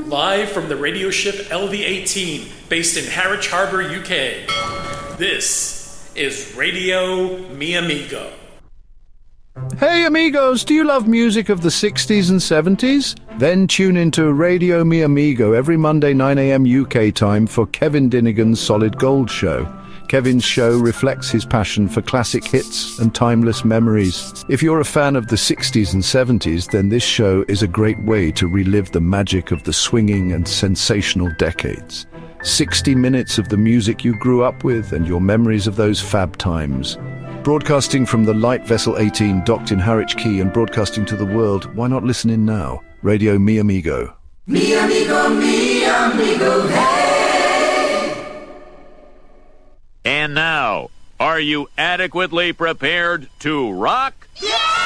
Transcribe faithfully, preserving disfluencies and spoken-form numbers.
Live from the radio ship L V eighteen, based in Harwich Harbour, U K. This is Radio Mi Amigo. Hey amigos, do you love music of the sixties and seventies? Then tune into Radio Mi Amigo every Monday nine a.m. U K time for Kevin Dinnigan's Solid Gold Show. Kevin's show reflects his passion for classic hits and timeless memories. If you're a fan of the sixties and seventies, then this show is a great way to relive the magic of the swinging and sensational decades. sixty minutes of the music you grew up with and your memories of those fab times. Broadcasting from the Light Vessel eighteen docked in Harwich Quay and broadcasting to the world, why not listen in now? Radio Mi Amigo. Mi amigo, mi amigo, hey! And now, are you adequately prepared to rock? Yeah!